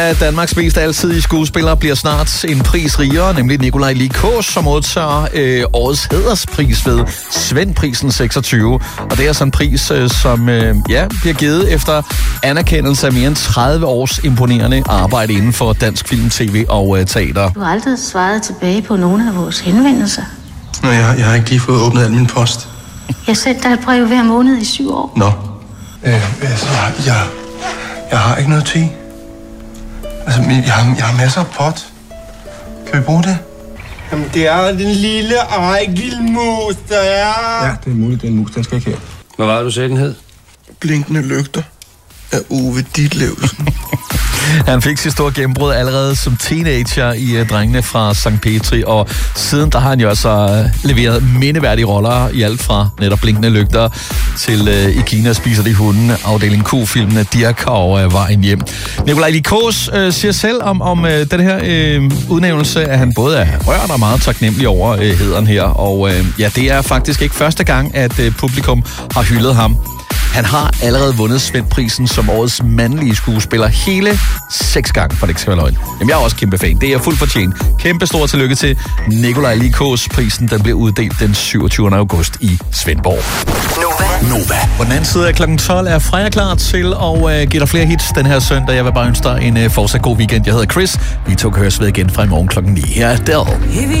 Danmarks mest alsidige skuespiller bliver snart en pris rigere, nemlig Nikolaj Lie Kaas, som modtager årets hæderspris ved Svendprisen 26. Og det er sådan en pris, som bliver givet efter anerkendelse af mere end 30 års imponerende arbejde inden for dansk film, tv og teater. Du har aldrig svaret tilbage på nogle af vores henvendelser. Nå, jeg har ikke lige fået åbnet al min post. Jeg sendte dig et brev hver måned i 7 år. Nå. Jeg har ikke noget te. Altså, jeg har masser af pot. Kan vi bruge det? Jamen, det er den lille Ejgilmus, der er. Ja, det er muligt, det er en mus. Den skal ikke her. Hvad var det, du sagde, den hed? Blinkende lygter af Ove Ditlevsen. Han fik sit store gennembrud allerede som teenager i Drengene fra St. Petri, og siden der har han jo altså leveret mindeværdige roller i alt fra netop Blinkende Lygter til I Kina spiser de hunde, afdeling Q-filmene Dirk og Vejen hjem. Nikolaj Lie Kaas siger selv om den her udnævnelse, at han både er rørt og meget taknemmelig over hæderen her, og det er faktisk ikke første gang, at publikum har hyldet ham. Han har allerede vundet Svendprisen som årets mandlige skuespiller hele 6 gange, for det ikke skal være løgn. Jamen, jeg er også kæmpe fan. Det er fuldt fortjent. Kæmpe stor tillykke til Nikolaj Lie Kaas. Prisen, den bliver uddelt den 27. august i Svendborg. Nova. På den anden side af klokken 12 er Freja klar til at give dig flere hits den her søndag. Jeg vil bare ønske dig en fortsat god weekend. Jeg hedder Chris. Vi to kan høres ved igen fra i morgen klokken 9. Her er Del.